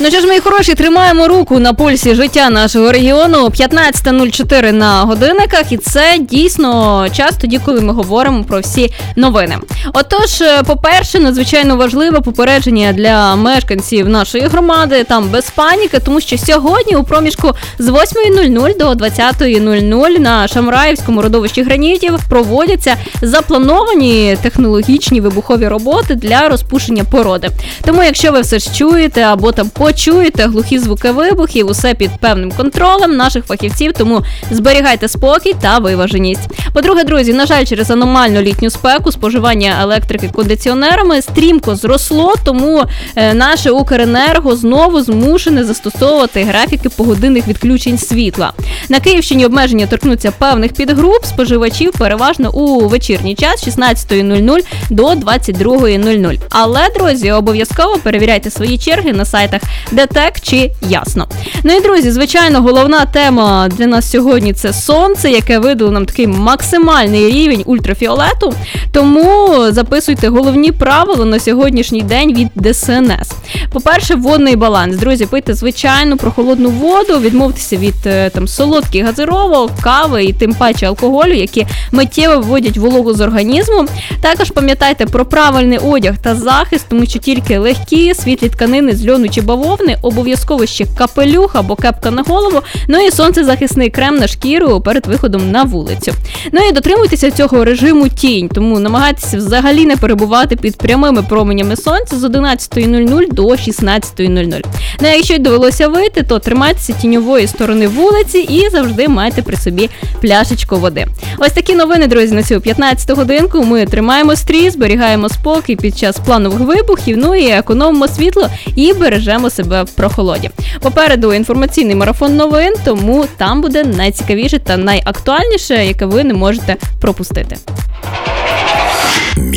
Ну що ж, мої хороші, тримаємо руку на пульсі життя нашого регіону. 15:04 на годинниках, і це дійсно час тоді, коли ми говоримо про всі новини. Отож, по-перше, надзвичайно важливе попередження для мешканців нашої громади, там без паніки, тому що сьогодні у проміжку з 8:00 до 20:00 на Шамраївському родовищі гранітів проводяться заплановані технологічні вибухові роботи для розпушення породи. Тому, якщо ви все ж чуєте або там почуєте глухі звуки вибухів, усе під певним контролем наших фахівців, тому зберігайте спокій та виваженість. По-друге, друзі, на жаль, через аномальну літню спеку споживання електрики кондиціонерами стрімко зросло, тому наше Укренерго знову змушене застосовувати графіки погодинних відключень світла. На Київщині обмеження торкнуться певних підгруп споживачів переважно у вечірній час з 16:00 до 22:00. Але, друзі, обов'язково перевіряйте свої черги на сайтах ДТЕК чи Ясно. Ну і, друзі, звичайно, головна тема для нас сьогодні – це сонце, яке видало нам такий максимальний рівень ультрафіолету. Тому записуйте головні правила на сьогоднішній день від ДСНС. По-перше, водний баланс. Друзі, пийте звичайну прохолодну воду, відмовтеся від солодких газировок, кави і тим паче алкоголю, які миттєво виводять вологу з організму. Також пам'ятайте про правильний одяг та захист, тому що тільки легкі, світлі тканини з льону чи бавовни, обов'язково ще капелюх або кепка на голову, ну і сонцезахисний крем на шкіру перед виходом на вулицю. Ну і дотримуйтеся цього режиму тінь, тому намагайтеся взагалі не перебувати під прямими променями сонця з 11:00 до 16:00. Ну а якщо й довелося вийти, то тримайтеся тіньової сторони вулиці і завжди майте при собі пляшечку води. Ось такі новини, друзі, на цю 15-ту годинку. Ми тримаємо стрій, зберігаємо спокій під час планових вибухів, ну і економимо світло і бережемо себе в прохолоді. Попереду інформаційний марафон новин, тому там буде найцікавіше та найактуальніше, яке ви не можете пропустити.